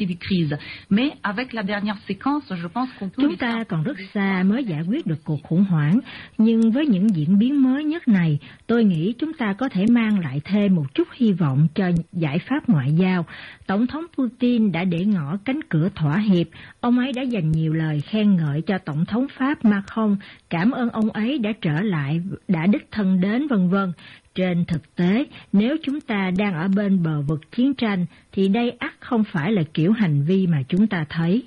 sortie de crise. Mais avec la dernière séquence, je pense qu'on peut... Chúng ta còn rất xa mới giải quyết được cuộc khủng hoảng, nhưng với những diễn biến mới nhất này, tôi nghĩ chúng ta có thể mang lại thêm một chút hy vọng cho giải pháp ngoại giao. Tổng thống Putin đã để ngỏ cánh cửa thỏa hiệp. Ông ấy đã dành nhiều lời khen ngợi cho Tổng thống Pháp Macron, cảm ơn ông ấy đã trở lại, đã đích thân đến v.v. Trên thực tế, nếu chúng ta đang ở bên bờ vực chiến tranh, thì đây ắt không phải là kiểu hành vi mà chúng ta thấy.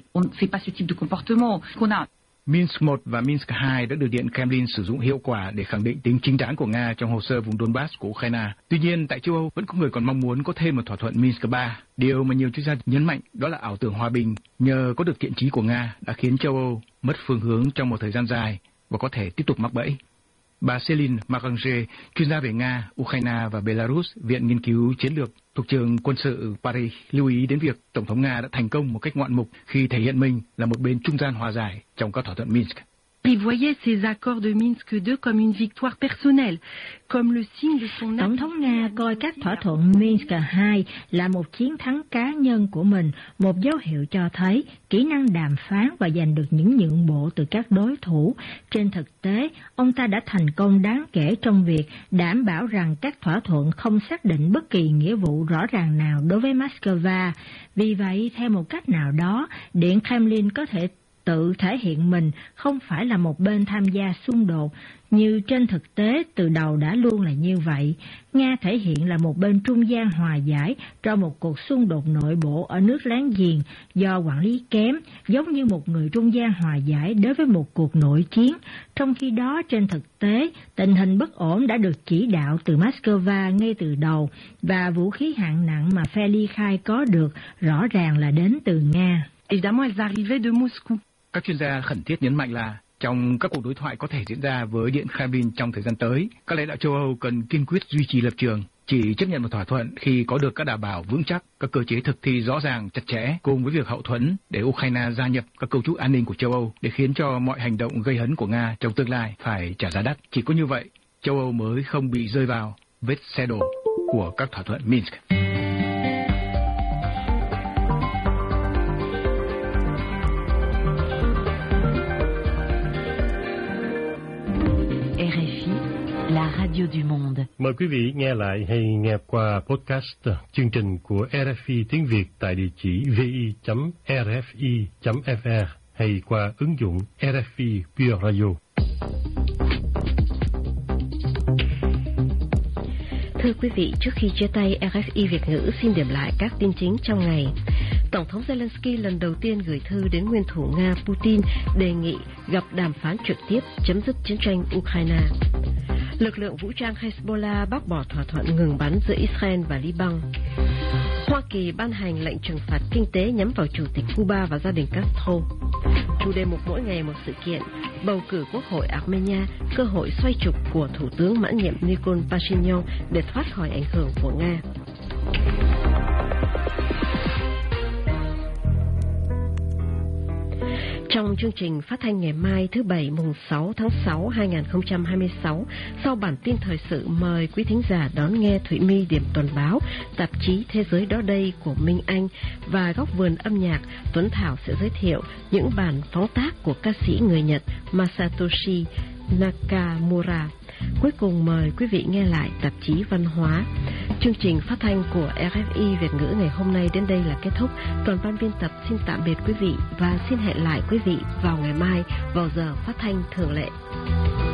Minsk 1 và Minsk 2 đã được Điện Kremlin sử dụng hiệu quả để khẳng định tính chính đáng của Nga trong hồ sơ vùng Donbass của Ukraine. Tuy nhiên, tại châu Âu vẫn có người còn mong muốn có thêm một thỏa thuận Minsk 3. Điều mà nhiều chuyên gia nhấn mạnh đó là ảo tưởng hòa bình nhờ có được thiện chí của Nga đã khiến châu Âu mất phương hướng trong một thời gian dài và có thể tiếp tục mắc bẫy. Bà Céline Marangé, chuyên gia về Nga, Ukraine và Belarus, Viện Nghiên cứu Chiến lược thuộc trường quân sự Paris, lưu ý đến việc Tổng thống Nga đã thành công một cách ngoạn mục khi thể hiện mình là một bên trung gian hòa giải trong các thỏa thuận Minsk. Il voyait ces accords de Minsk II comme une victoire personnelle, comme le signe de son... Tổng thống Nga coi các thỏa thuận Minsk II là một chiến thắng cá nhân của mình, một dấu hiệu cho thấy kỹ năng đàm phán và giành được những nhượng bộ từ các đối thủ. Trên thực tế, ông ta đã thành công đáng kể trong việc đảm bảo rằng các thỏa thuận không xác định bất kỳ nghĩa vụ rõ ràng nào đối với Moscow. Vì vậy, theo một cách nào đó, Điện Kremlin có thể tự thể hiện mình không phải là một bên tham gia xung đột, như trên thực tế từ đầu đã luôn là như vậy. Nga thể hiện là một bên trung gian hòa giải trong một cuộc xung đột nội bộ ở nước láng giềng do quản lý kém, giống như một người trung gian hòa giải đối với một cuộc nội chiến. Trong khi đó, trên thực tế, tình hình bất ổn đã được chỉ đạo từ Moscow ngay từ đầu, và vũ khí hạng nặng mà phe ly khai có được rõ ràng là đến từ Nga. Évidemment, elles arrivaient de Moscou. Các chuyên gia khẩn thiết nhấn mạnh là trong các cuộc đối thoại có thể diễn ra với Điện Kremlin trong thời gian tới, các lãnh đạo châu Âu cần kiên quyết duy trì lập trường, chỉ chấp nhận một thỏa thuận khi có được các đảm bảo vững chắc, các cơ chế thực thi rõ ràng, chặt chẽ, cùng với việc hậu thuẫn để Ukraine gia nhập các cấu trúc an ninh của châu Âu để khiến cho mọi hành động gây hấn của Nga trong tương lai phải trả giá đắt. Chỉ có như vậy, châu Âu mới không bị rơi vào vết xe đổ của các thỏa thuận Minsk. La radio du monde. Mời quý vị nghe lại hay nghe qua podcast chương trình của RFI tiếng Việt tại địa chỉ vi.rfi.fr hay qua ứng dụng RFI Pure Radio. Thưa quý vị, trước khi chia tay, RFI Việt ngữ xin điểm lại các tin chính trong ngày. Tổng thống Zelensky lần đầu tiên gửi thư đến nguyên thủ Nga Putin đề nghị gặp đàm phán trực tiếp chấm dứt chiến tranh Ukraine. Lực lượng vũ trang Hezbollah bác bỏ thỏa thuận ngừng bắn giữa Israel và Liban. Hoa Kỳ ban hành lệnh trừng phạt kinh tế nhắm vào Chủ tịch Cuba và gia đình Castro. Chủ đề mục mỗi ngày một sự kiện, bầu cử Quốc hội Armenia, cơ hội xoay trục của Thủ tướng mãn nhiệm Nikol Pashinyan để thoát khỏi ảnh hưởng của Nga. Trong chương trình phát thanh ngày mai thứ Bảy mùng 6 tháng 6 2026, sau bản tin thời sự mời quý thính giả đón nghe Thụy My điểm tuần báo, tạp chí Thế giới đó đây của Minh Anh và góc vườn âm nhạc, Tuấn Thảo sẽ giới thiệu những bản phóng tác của ca sĩ người Nhật Masatoshi Nakamura. Cuối cùng mời quý vị nghe lại tạp chí văn hóa. Chương trình phát thanh của RFI Việt ngữ ngày hôm nay đến đây là kết thúc. Toàn ban biên tập xin tạm biệt quý vị và xin hẹn lại quý vị vào ngày mai vào giờ phát thanh thường lệ.